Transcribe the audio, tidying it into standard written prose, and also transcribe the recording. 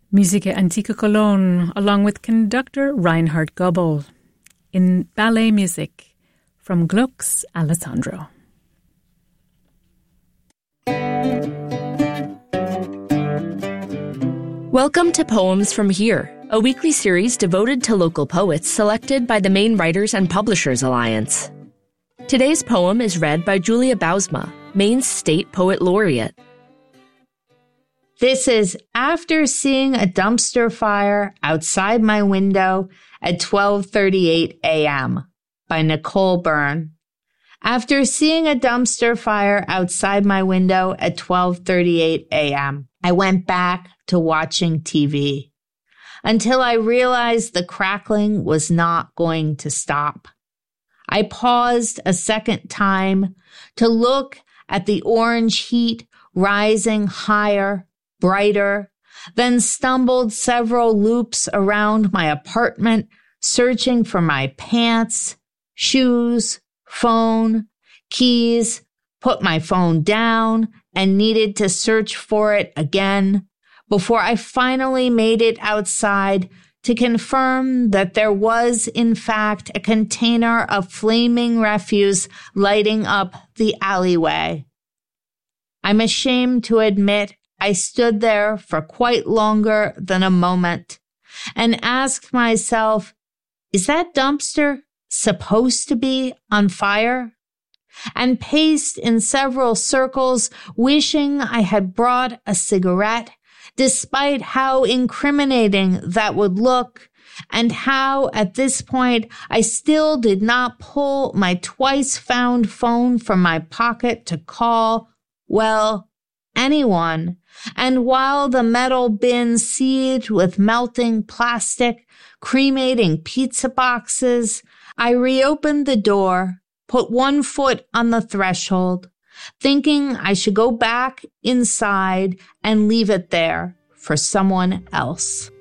Musica Antica Cologne, along with conductor Reinhard Goebel, in ballet music from Gluck's Alessandro. Welcome to Poems from Here, a weekly series devoted to local poets selected by the Maine Writers and Publishers Alliance. Today's poem is read by Julia Bousma, Maine's State Poet Laureate. This is After Seeing a Dumpster Fire Outside My Window at 12:38 a.m. by Nicole Byrne. After seeing a dumpster fire outside my window at 12:38 a.m., I went back to watching TV until I realized the crackling was not going to stop. I paused a second time to look at the orange heat rising higher, brighter, then stumbled several loops around my apartment, searching for my pants, shoes, phone, keys, put my phone down, and needed to search for it again before I finally made it outside to confirm that there was, in fact, a container of flaming refuse lighting up the alleyway. I'm ashamed to admit I stood there for quite longer than a moment and asked myself, is that dumpster supposed to be on fire? And paced in several circles, wishing I had brought a cigarette, despite how incriminating that would look, and how at this point I still did not pull my twice-found phone from my pocket to call, well, anyone. And while the metal bin seethed with melting plastic, cremating pizza boxes, I reopened the door, put one foot on the threshold, thinking I should go back inside and leave it there for someone else.